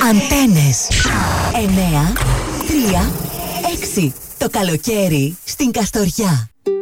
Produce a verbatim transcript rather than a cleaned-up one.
Αντένες εννιά τρία έξι. Το καλοκαίρι στην Καστοριά.